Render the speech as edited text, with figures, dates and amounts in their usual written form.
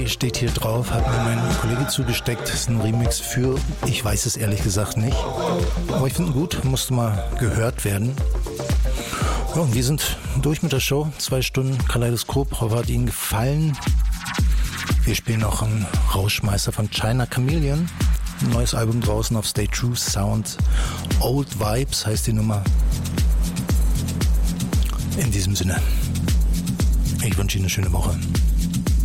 steht hier drauf, hat mir mein Kollege zugesteckt. Das ist ein Remix für, ich weiß es ehrlich gesagt nicht. Aber ich finde ihn gut, musste mal gehört werden. Ja, und wir sind durch mit der Show. 2 Stunden Kaleidoskop. Hoffe, hat Ihnen gefallen. Wir spielen noch einen Rauschmeister von China Chameleon. Ein neues Album draußen auf Stay True Sound. Old Vibes heißt die Nummer. In diesem Sinne, ich wünsche Ihnen eine schöne Woche.